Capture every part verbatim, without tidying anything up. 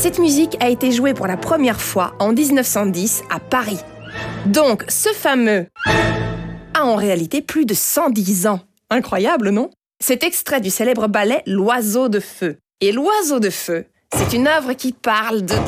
Cette musique a été jouée pour la première fois en dix-neuf cent dix à Paris. Donc, ce fameux a en réalité plus de cent dix ans. Incroyable, non? C'est extrait du célèbre ballet L'Oiseau de Feu. Et L'Oiseau de Feu, c'est une œuvre qui parle de...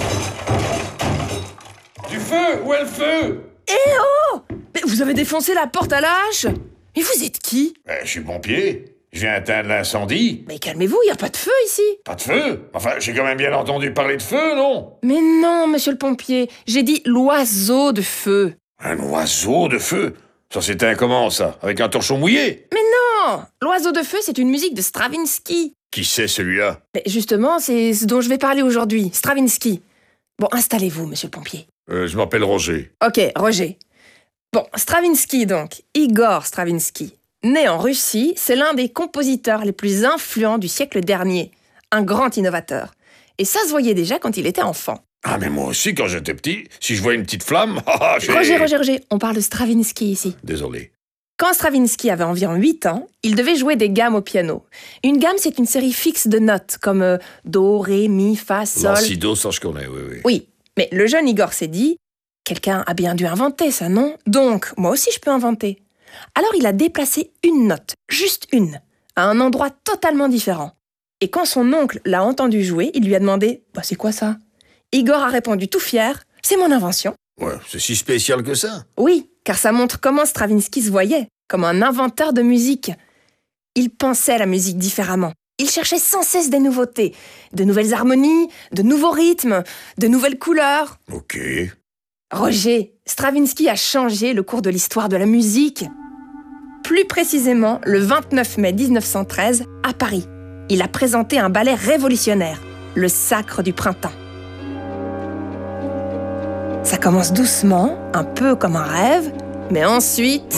Du feu! Où est le feu? Eh oh! Mais vous avez défoncé la porte à la hache? Mais vous êtes qui? Ben, je suis pompier. Je viens éteindre l'incendie. Mais calmez-vous, il n'y a pas de feu ici. Pas de feu? Enfin, j'ai quand même bien entendu parler de feu, non? Mais non, monsieur le pompier, j'ai dit l'oiseau de feu. Un oiseau de feu? Ça s'éteint comment, ça? Avec un torchon mouillé? Mais non! L'oiseau de feu, c'est une musique de Stravinsky. Qui c'est, celui-là? Mais justement, c'est ce dont je vais parler aujourd'hui, Stravinsky. Bon, installez-vous, monsieur le pompier. Euh, je m'appelle Roger. Ok, Roger. Bon, Stravinsky donc, Igor Stravinsky. Né en Russie, c'est l'un des compositeurs les plus influents du siècle dernier. Un grand innovateur. Et ça se voyait déjà quand il était enfant. Ah, mais moi aussi, quand j'étais petit, si je vois une petite flamme... ah, j'ai... Roger, Roger, Roger, on parle de Stravinsky ici. Désolé. Quand Stravinsky avait environ huit ans, il devait jouer des gammes au piano. Une gamme, c'est une série fixe de notes, comme euh, Do, Ré, Mi, Fa, Sol... L'acido, ça je connais, oui, oui. Oui, mais le jeune Igor s'est dit, quelqu'un a bien dû inventer ça, non? Donc, moi aussi je peux inventer. Alors il a déplacé une note, juste une, à un endroit totalement différent. Et quand son oncle l'a entendu jouer, il lui a demandé « Bah c'est quoi ça ?» Igor a répondu tout fier « C'est mon invention. » Ouais, c'est si spécial que ça? Oui, car ça montre comment Stravinsky se voyait, comme un inventeur de musique. Il pensait la musique différemment. Il cherchait sans cesse des nouveautés, de nouvelles harmonies, de nouveaux rythmes, de nouvelles couleurs. Ok. Roger, Stravinsky a changé le cours de l'histoire de la musique. Plus précisément, le vingt-neuf mai dix-neuf cent treize, à Paris, il a présenté un ballet révolutionnaire, le Sacre du Printemps. Ça commence doucement, un peu comme un rêve, mais ensuite...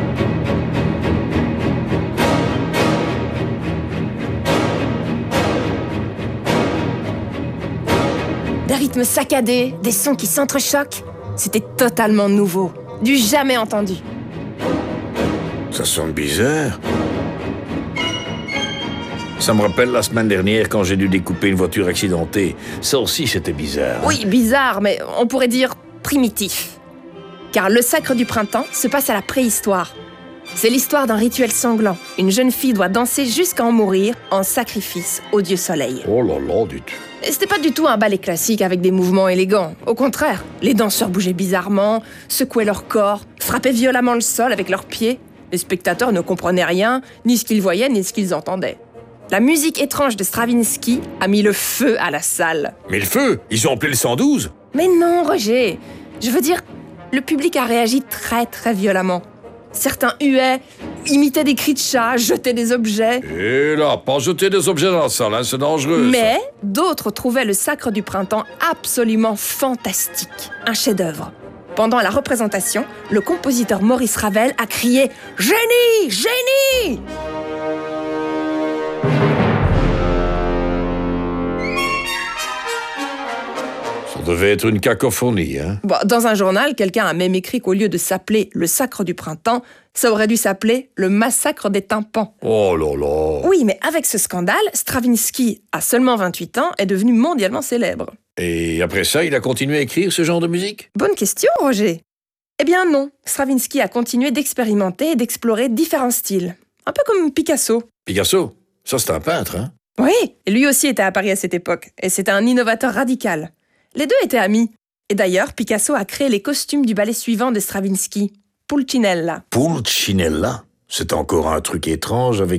Des rythmes saccadés, des sons qui s'entrechoquent. C'était totalement nouveau, du jamais entendu. Ça sonne bizarre. Ça me rappelle la semaine dernière quand j'ai dû découper une voiture accidentée. Ça aussi, c'était bizarre. Hein? Oui, bizarre, mais on pourrait dire primitif. Car le Sacre du Printemps se passe à la préhistoire. C'est l'histoire d'un rituel sanglant. Une jeune fille doit danser jusqu'à en mourir en sacrifice au dieu soleil. Oh là là, dites. Et c'était pas du tout un ballet classique avec des mouvements élégants. Au contraire, les danseurs bougeaient bizarrement, secouaient leur corps, frappaient violemment le sol avec leurs pieds. Les spectateurs ne comprenaient rien, ni ce qu'ils voyaient, ni ce qu'ils entendaient. La musique étrange de Stravinsky a mis le feu à la salle. Mais le feu, ils ont appelé le cent douze? Mais non, Roger. Je veux dire, le public a réagi très très violemment. Certains huaient, imitaient des cris de chat, jetaient des objets. Et là, pas jeter des objets dans la salle, hein, c'est dangereux. Mais d'autres trouvaient le Sacre du Printemps absolument fantastique, un chef-d'œuvre. Pendant la représentation, le compositeur Maurice Ravel a crié « Génie! Génie !» Ça devait être une cacophonie, hein. Bon, dans un journal, quelqu'un a même écrit qu'au lieu de s'appeler le Sacre du Printemps, ça aurait dû s'appeler le Massacre des tympans. Oh là là. Oui, mais avec ce scandale, Stravinsky, à seulement vingt-huit ans, est devenu mondialement célèbre. Et après ça, il a continué à écrire ce genre de musique? Bonne question, Roger. Eh bien non, Stravinsky a continué d'expérimenter et d'explorer différents styles. Un peu comme Picasso. Picasso? Ça, c'est un peintre, hein? Oui, lui aussi était à Paris à cette époque, et c'était un innovateur radical. Les deux étaient amis. Et d'ailleurs, Picasso a créé les costumes du ballet suivant de Stravinsky, Pulcinella. Pulcinella? C'est encore un truc étrange avec